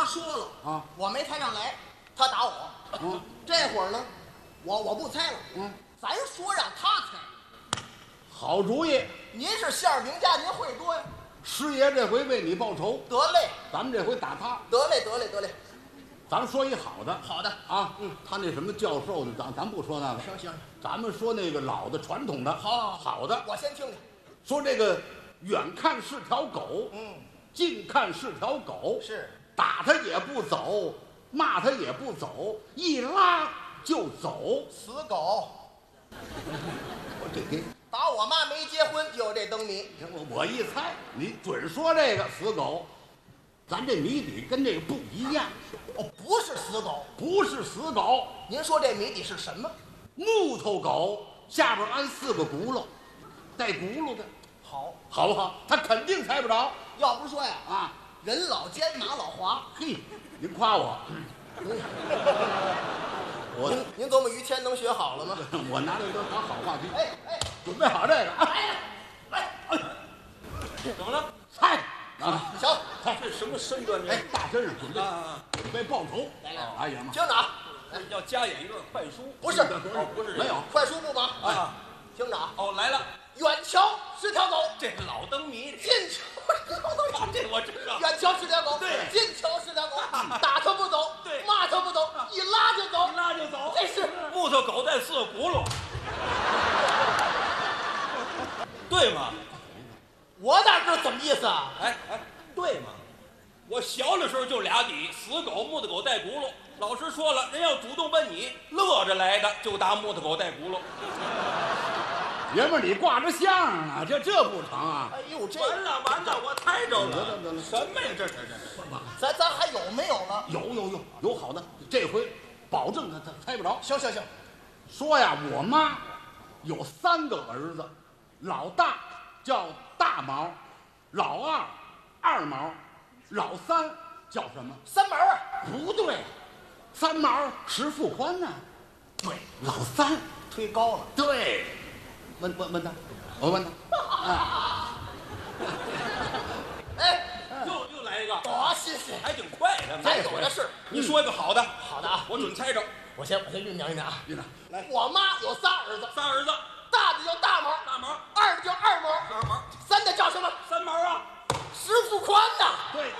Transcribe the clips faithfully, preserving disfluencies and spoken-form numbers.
说了啊， 我没猜上来，他打我。 嗯， 这会儿呢，我我不猜了。 嗯， 咱说让他猜。 好主意。 您是馅儿饼家，您会多呀。 师爷这回为你报仇， 得嘞， 咱们这回打他。 得嘞，得嘞，得嘞。 咱们说一好的， 好的啊，嗯，他那什么教授的，咱咱不说那个， 行行， 咱们说那个老的传统的， 好好好的。 我先听听。 说这个远看是条狗， 嗯， 近看是条狗， 是打他也不走，骂他也不走，一拉就走。 死狗。 我这给打我妈没结婚就有这灯谜。 我我一猜，你准说这个死狗，咱这谜底跟这个不一样。 哦，不是死狗。 不是死狗， 您说这谜底是什么？ 木头狗下边安四个轱辘，带轱辘的， 好， 好不好？他肯定猜不着要不是说呀， 啊！ 人老奸马老滑。 嘿，您夸我，我您您琢磨于谦能学好了吗？ 我拿这都当好话题。 哎哎， 准备好这个啊！ 来来，哎怎么了？ 猜啊！ 行， 这什么身段？这哎，大身上准备啊， 准备报仇。 来来哎呀妈！ 听着啊， 要加演一段快书？ 不是哦，不是这个没有快书不忙啊。 听着啊， 哦，来了， 远瞧是条狗， 这老灯谜， 近瞧是条狗。 这我知道。 远瞧是条狗， 对近瞧是条狗，打它不走， 对骂它不走，一拉就走一，拉就走， 这是木头狗带四个轱辘，对吗？ 我哪知道怎么意思啊？ 哎哎，对吗？我小的时候就俩底，死狗、木头狗带轱辘。老师说了，人要主动问你，乐着来的就打木头狗带轱辘。 爷们儿，你挂着相声呢，这这不成啊！ 哎呦，这完了完了，我猜着得了得了什么呀？这这这这， 咱咱还有没有了？ 有有有有好的，这回保证他他猜不着。 行行行， 说呀，我妈有三个儿子，老大叫大毛，老二二毛，老三叫什么？ 三毛啊， 不对，三毛石富宽呢？对，老三推高了。 对，问问问他，我问他， 哎， 又又来一个， 多新鲜！ 还挺快的。 咱有的是。 你说一个好的， 好的啊， 我准猜着。 我先我先酝酿酝酿啊。 院长， 来，我妈有仨儿子， 仨儿子， 大的叫大毛， 大毛、 二的叫二毛， 二毛、 三的叫什么？ 三毛啊。 石富宽呐。 对，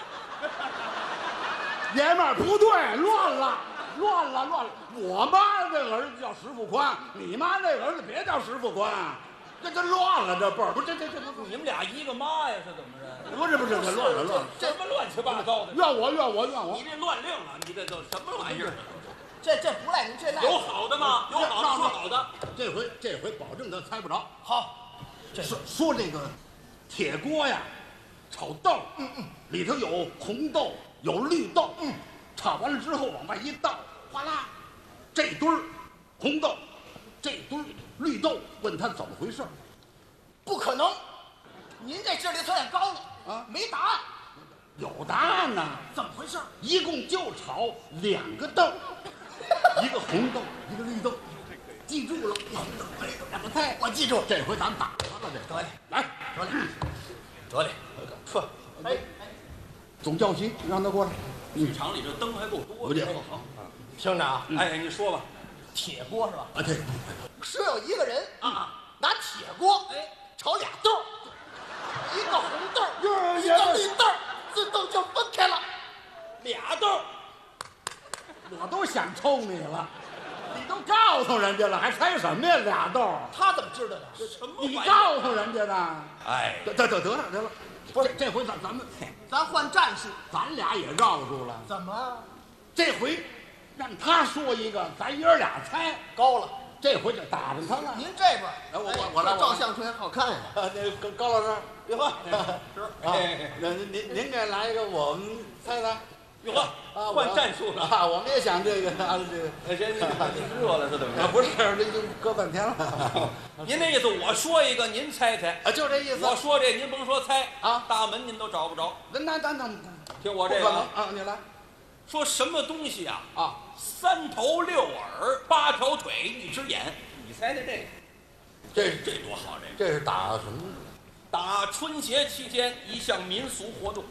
爷们儿不对，乱了，乱了，乱了。我妈这个儿子叫石富宽，你妈那个儿子别叫石富宽，这这乱了，这辈儿不是这这这不你们俩一个妈呀？是怎么着？ 不是不是这乱了乱了， 什么乱七八糟的？ 怨我怨我怨我你。这乱令啊！你这都什么玩意儿？ 这这不赖您，这赖有好的吗？有好的说好的。 这回这回保证他猜不着。 好。这说说这个铁锅呀，炒豆，嗯嗯，里头有红豆，有绿豆，嗯，炒完了之后往外一倒，哗啦，这堆儿红豆，这堆儿绿豆，问他怎么回事？ 不可能，您这智力测验高了啊没答案， 有答案呢， 怎么回事？ 一共就炒两个豆，一个红豆，一个绿豆，记住了，两个菜， 我记住了。 这回咱打他了，这得嘞， 来， 得嘞， 得嘞， 呵，哎哎， 总教习让他过来， 剧场里这灯还够多我这的。 好听着啊， 哎，你说吧。 铁锅是吧？ 啊，对， 说有一个人啊， 拿铁锅哎炒俩豆儿，一个红豆儿， 哟一个绿豆儿，自动就分开了。 俩豆， 我都想抽你了，你都告诉人家了，还猜什么呀？俩豆儿， 他怎么知道的？ 什么你玩意儿？ 告诉人家的。 哎， 得得得得了得了，不是这回咱咱们咱换战术， 咱俩也绕住了， 怎么这回让他说一个，咱爷儿俩猜， 高了？ 这回就打着他了。 您这边， 哎我我我来我来这照相出来好看呀。 啊，那高高老师， 哟呵， 是啊，那您您给来一个，我们猜猜。 哟呵， 啊， 换战术了。 啊！我们也想这个啊，这个哎，这这热了是怎么着？ 啊，不是，这就搁半天了您那意思，我说一个，您猜猜。 啊，就这意思。 我说这，您甭说猜啊， 大门您都找不着。 那那那那听我不可这个啊， 能啊！你来说什么东西啊？ 啊！ 三头六耳，八条腿，一只眼。你猜猜这个？ 这这多好！这个这是打什么？ 打春节期间一项民俗活动。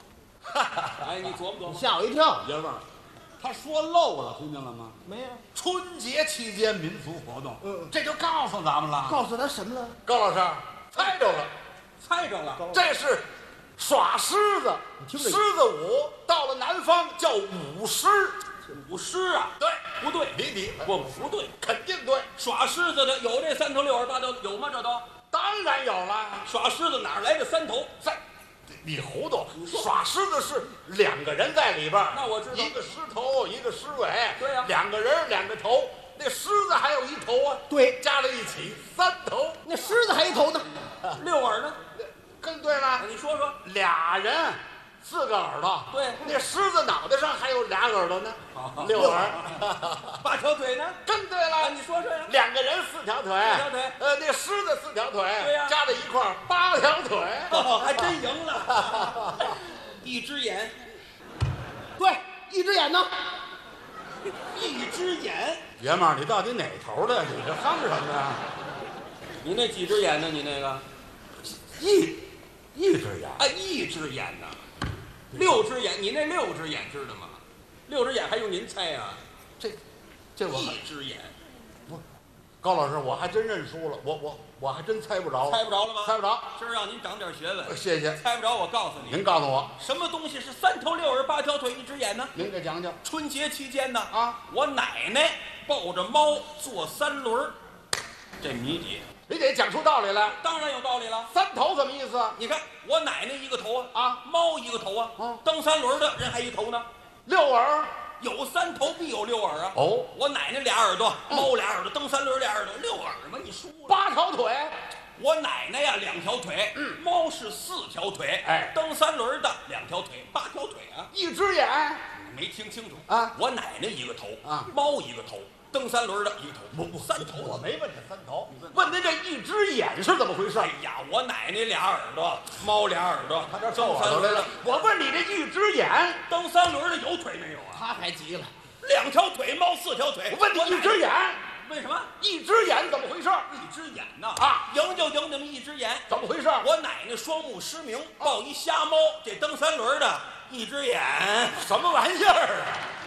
哎，你琢磨琢磨。 吓我一跳。 爷们儿，他说漏了，听见了吗？ 没有。 春节期间民俗活动， 嗯， 这就告诉咱们了。 告诉他什么了？ 高老师，猜着了， 猜着了， 这是耍狮子， 听着狮子舞，到了南方叫舞狮。 舞狮啊？ 对， 不对， 你你不不对， 肯定对， 耍狮子的有这三头六耳八头有吗？这都当然有了。 耍狮子哪儿来的三头？ 三，你糊涂，耍狮子是两个人在里边儿， 那我知道一个狮头，一个狮尾， 对呀两个人两个头，那狮子还有一头啊， 对， 加在一起三头， 那狮子还一头呢。 六耳呢？ 更对了， 你说说。 俩人四个耳朵， 对那狮子脑袋上还有俩耳朵呢，六耳， 八条腿呢？ 更对啊， 了， 你说说呀。 两个人四条腿， 四条腿呃，那狮子四条腿， 对呀加在一块儿八条腿， 哦，还真赢了。一只眼， 对，一只眼呢？ 一只眼。 爷们儿，你到底哪头的？你这哼什么呀？ 你那几只眼呢？你那个？ 一一只眼， 啊，一只眼呢？六只眼，你那六只眼知道吗？六只眼还用您猜啊？ 这这我还一只眼， 不，高老师，我还真认输了，我我我还真猜不着， 猜不着了吗？ 猜不着。 今儿让您长点学问。 谢谢， 猜不着，我告诉你， 您告诉我， 什么东西是三头六耳八条腿一只眼呢？ 您给讲讲。 春节期间呢， 啊， 我奶奶抱着猫坐三轮儿，这谜底你得讲出道理来。 当然有道理了。 三头什么意思？ 你看我奶奶一个头啊， 啊， 猫一个头啊， 嗯蹬三轮的人还一头呢。 六耳。 有三头必有六耳啊！ 哦， 我奶奶俩耳朵，猫俩耳朵，蹬三轮俩耳朵，六耳嘛，你输了。 八条腿。 我奶奶呀两条腿， 嗯， 猫是四条腿， 哎， 蹬三轮的两条腿，八条腿啊！ 一只眼。 你没听清楚啊？ 我奶奶一个头啊， 猫一个头，蹬三轮的一个头， 不不， 三头。 我没问这三头，问您这一只眼是怎么回事？ 哎呀，我奶奶俩耳朵，猫俩耳朵， 他这蹬三轮的。 我问你这一只眼， 蹬三轮的有腿没有啊？ 他还急了。 两条腿，猫四条腿。 我问你一只眼， 为什么？ 一只眼怎么回事？ 一只眼呐啊， 赢就赢你们一只眼， 怎么回事？ 我奶奶双目失明，抱一瞎猫，这蹬三轮的一只眼， 什么玩意儿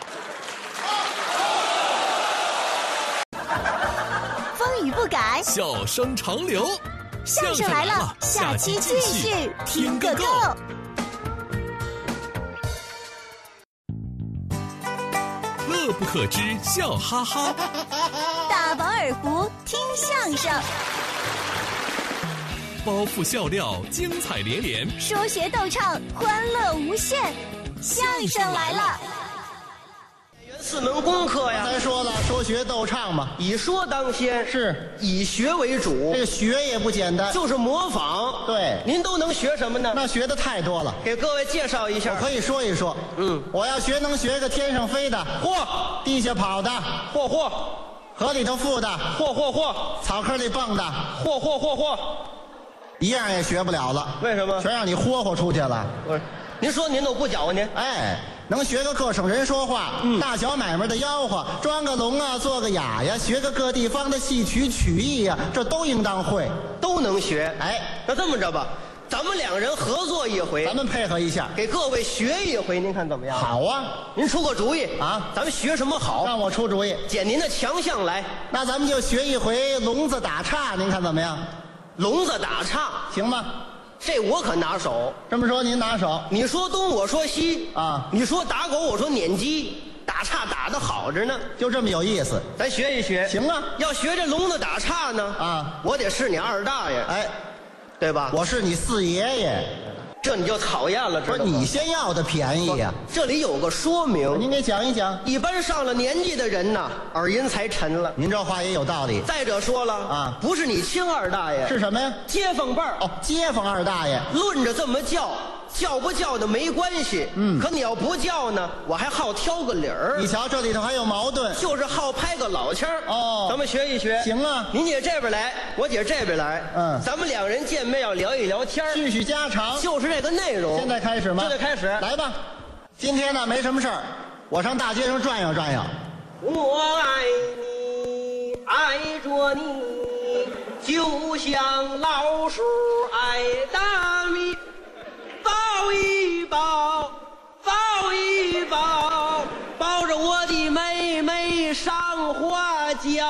啊？风雨不改， 笑声长流。 相声来了，下期继续听个够。 乐不可支，笑哈哈。 大饱耳福，听相声。 包袱笑料，精彩连连。 说学逗唱，欢乐无限。相声来了。 四门功课呀， 咱说了，说学逗唱嘛， 以说当先， 是以学为主。 这个学也不简单， 就是模仿。 对， 您都能学什么呢？ 那学的太多了， 给各位介绍一下。 我可以说一说。 嗯， 我要学能学个天上飞的， 嚯， 地下跑的， 嚯嚯， 河里头浮的， 嚯嚯嚯， 草坑里蹦的， 嚯嚯嚯嚯， 一样也学不了了。 为什么？ 全让你霍霍出去了。 不是，您说您都不搅和您？ 哎。能学个各省人说话，嗯，大小买卖的吆喝，装个聋啊，做个哑呀，学个各地方的戏曲曲艺呀，这都应当会， 都能学。 哎， 那这么着吧，咱们两人合作一回， 咱们配合一下， 给各位学一回，您看怎么样？ 好啊， 您出个主意啊， 咱们学什么好？ 让我出主意， 捡您的强项来。 那咱们就学一回聋子打岔，您看怎么样？ 聋子打岔行吗？ 这我可拿手。 这么说您拿手， 你说东我说西啊， 你说打狗我说撵鸡，打岔打得好着呢， 就这么有意思。 咱学一学。 行啊， 要学这聋子打岔呢啊， 我得是你二大爷， 哎， 对吧？ 我是你四爷爷， 这你就讨厌了，知道吗？ 不是你先要的便宜呀、啊。 这里有个说明， 您给讲一讲。 一般上了年纪的人呐，耳音才沉了。 您这话也有道理。 再者说了啊， 不是你亲二大爷， 是什么呀？ 街坊辈儿。 哦，街坊二大爷。 论着这么叫，叫不叫的没关系。 嗯， 可你要不叫呢，我还好挑个理儿。 你瞧，这里头还有矛盾， 就是好拍个老腔儿。 哦， 咱们学一学。 行啊， 您姐这边来，我姐这边来。 嗯， 咱们两人见面要聊一聊天儿， 叙叙家常， 就是这个内容。 现在开始吗？ 现在开始， 来吧。今天呢没什么事儿，我上大街上转悠转悠。 我爱你，爱着你，就像老鼠爱大米，抱一抱， 娇，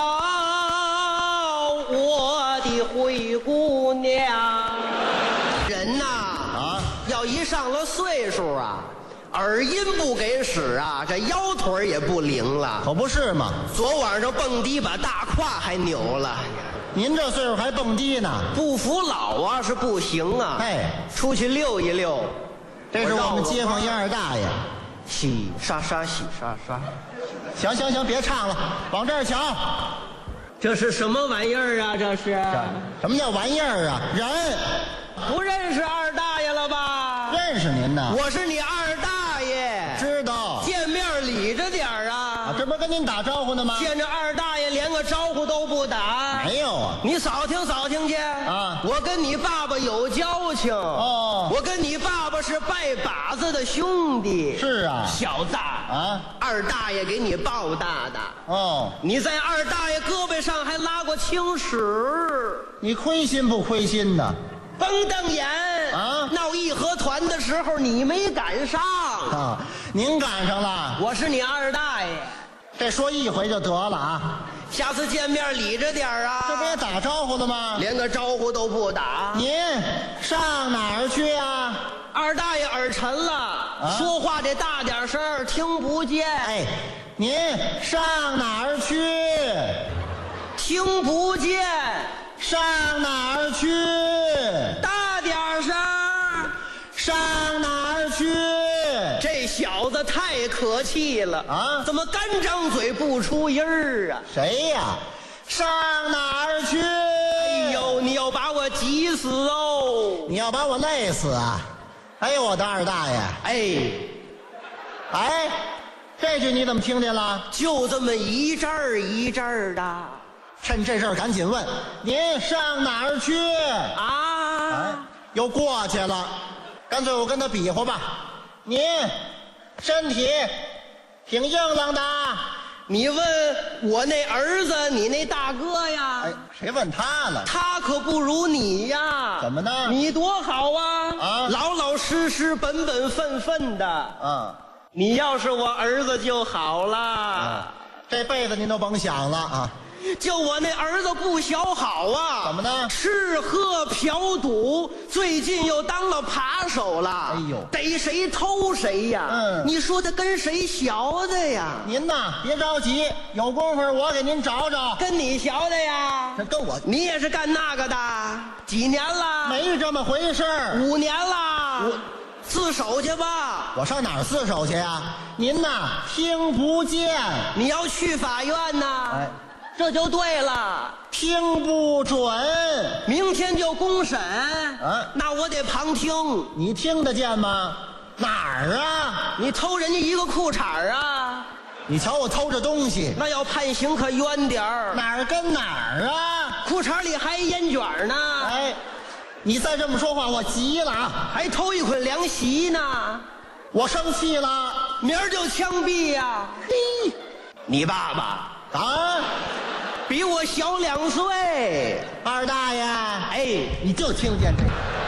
我的灰姑娘。人呐啊，要一上了岁数啊，耳音不给使啊，这腰腿也不灵了。 可不是嘛， 昨晚上蹦迪把大胯还扭了。 您这岁数还蹦迪呢？ 不服老啊是不行啊。 哎， 出去溜一溜。 这是我们街坊一二大爷。 洗刷刷，洗刷刷。 行行行，别唱了，往这儿瞧。 这是什么玩意儿啊？这是什么叫玩意儿啊？人不认识二大爷了吧？ 认识您呢。 我是你二大爷， 知道。 见面礼着点儿啊。 啊，这不跟您打招呼呢吗？ 见着二大爷连个招呼都不打。 没有啊。 你扫听扫听去啊！ 我跟你爸爸有交情哦。 我跟你爸爸是拜把子的兄弟。 是啊。 小子啊， 二大爷给你抱大的。 哦。 你在二大爷胳膊上还拉过青史。 你亏心不亏心呢？ 甭瞪眼啊！ 闹义和团的时候你没赶上啊，您赶上了。 我是你二大爷， 这说一回就得了啊。 下次见面理着点啊。 这不也打招呼了吗？ 连个招呼都不打。 您上哪儿去啊？ 二大爷耳沉了，啊、说话得大点声，听不见。 哎，您上哪儿去？ 听不见。 上哪儿去？ 大点声！ 上哪儿去？ 这小子太可气了啊！ 怎么干张嘴不出音儿啊？ 谁呀？上哪儿去？ 哎呦，你要把我急死哦！ 你要把我累死啊！哎呦，我的二大爷！ 哎， 哎，这句你怎么听见了？ 就这么一阵儿一阵儿的。 趁这事儿赶紧问，您上哪儿去啊？ 哎，又过去了，干脆我跟他比划吧。您身体挺硬朗的。 你问我那儿子，你那大哥呀？ 哎，谁问他了？ 他可不如你呀。 怎么呢？ 你多好啊！ 啊， 老老实实、本本分分的。 啊， 你要是我儿子就好了。 啊，这辈子您都甭想了啊。 就我那儿子不小好啊！ 怎么呢？ 吃喝嫖赌，最近又当了扒手了。 哎呦， 逮谁偷谁呀！ 嗯， 你说他跟谁学的呀？ 您呐，别着急，有功夫我给您找找。 跟你学的呀？ 这跟我， 你也是干那个的？几年了？ 没这么回事儿。 五年了。我自首去吧。 我上哪儿自首去呀？您呐，听不见。 你要去法院呐？ 哎。 这就对了， 听不准， 明天就公审啊！ 那我得旁听， 你听得见吗？哪儿啊？ 你偷人家一个裤衩啊！ 你瞧我偷着东西， 那要判刑可冤点儿。 哪儿跟哪儿啊？ 裤衩里还烟卷呢！ 哎，你再这么说话，我急了啊！ 还偷一捆凉席呢！ 我生气了， 明儿就枪毙呀！嘿，你爸爸啊！ 比我小两岁， 二大爷， 哎， 你就听见这个。